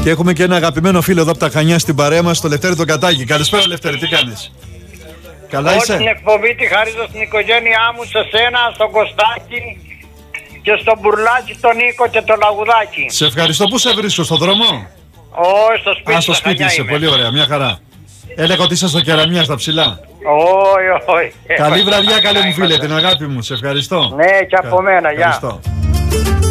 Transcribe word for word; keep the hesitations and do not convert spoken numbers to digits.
Και έχουμε και ένα αγαπημένο φίλο εδώ από τα Χανιά στην παρέα μας, το Λευτέρη τον Κατάκη. Καλησπέρα Λευτέρη, τι κάνεις? Καλά είσαι? Όλη την εκπομπή τη χαρίζω στην οικογένειά μου, σε σένα, στον Κωστάκη και στον Μπουρλάκη, τον Νίκο και τον Λαγουδάκη. Σε ευχαριστώ. Πού σε βρίσκω, στον δρόμο? Όχι, στο σπίτι. Α, στο σπίτι είσαι, πολύ ωραία, μια χαρά. Έλεγα ότι είσαι στο Κεραμιά στα ψηλά. Όχι, όχι. Καλή βραδιά, καλέ μου φίλε, την αγάπη μου, σε ευχαριστώ. Ναι, και από μένα, γεια. Ευχαριστώ.